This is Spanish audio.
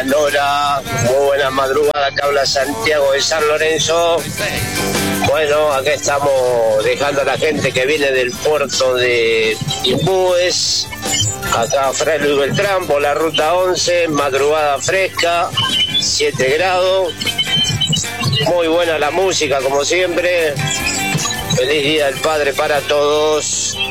Hola Nora, muy buena madrugada, que habla Santiago de San Lorenzo. Bueno, acá estamos dejando a la gente que viene del puerto de Impúes, acá Fray Luis Beltrán por la ruta 11, madrugada fresca, 7 grados, muy buena la música como siempre. Feliz Día del Padre para todos.